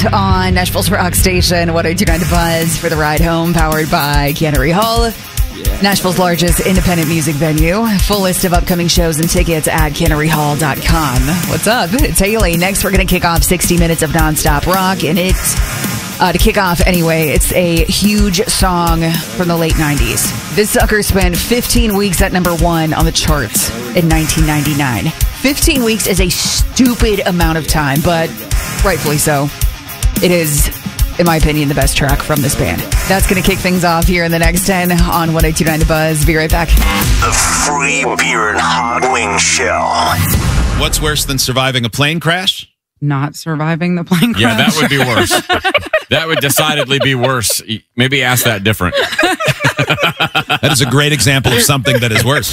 on Nashville's rock station, 102.9 The Buzz for the ride home, powered by Cannery Hall, Nashville's largest independent music venue. Full list of upcoming shows and tickets at canneryhall.com. What's up? It's Haley. Next, we're going to kick off 60 minutes of nonstop rock, and it's to kick off anyway, it's a huge song from the late 90s. This sucker spent 15 weeks at number one on the charts in 1999. 15 weeks is a stupid amount of time, but rightfully so. It is, in my opinion, the best track from this band. That's going to kick things off here in the next 10 on 102.9 The Buzz. Be right back. The Free Beer and Hot Wing Show. What's worse than surviving a plane crash? Not surviving the plane crash. Yeah, that would be worse. That would decidedly be worse. Maybe ask that different. That is a great example of something that is worse.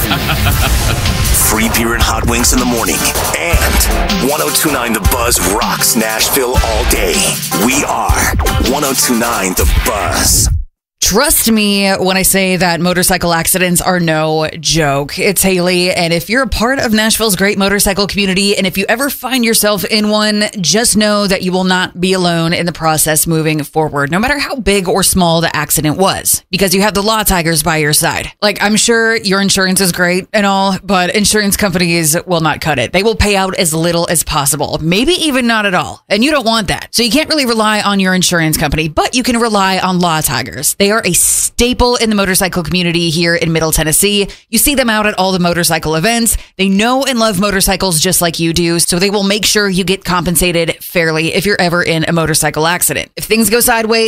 Free beer and hot wings in the morning. And 102.9 The Buzz rocks Nashville all day. We are 102.9 The Buzz. Trust me when I say that motorcycle accidents are no joke. It's Haley, and if you're a part of Nashville's great motorcycle community, and if you ever find yourself in one, just know that you will not be alone in the process moving forward, no matter how big or small the accident was, because you have the Law Tigers by your side. Like, I'm sure your insurance is great and all, but insurance companies will not cut it. They will pay out as little as possible, maybe even not at all, and you don't want that. So you can't really rely on your insurance company, but you can rely on Law Tigers. They are a staple in the motorcycle community here in Middle Tennessee. You see them out at all the motorcycle events. They know and love motorcycles just like you do, so they will make sure you get compensated fairly if you're ever in a motorcycle accident. If things go sideways,